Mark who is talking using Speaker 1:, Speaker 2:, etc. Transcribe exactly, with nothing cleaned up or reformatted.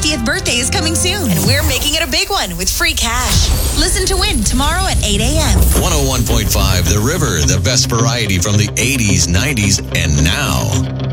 Speaker 1: fiftieth birthday is coming soon, and we're making it a big one with free cash. Listen to Win tomorrow at eight a.m.
Speaker 2: one oh one point five The River, the best variety from the eighties, nineties, and now.